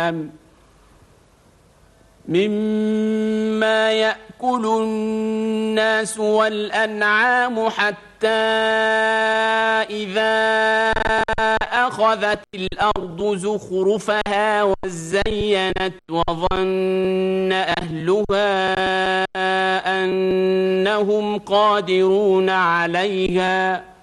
مما يأكل الناس والأنعام حتى إذا أخذت الأرض زخرفها وزينت وظن أهلها أنهم قادرون عليها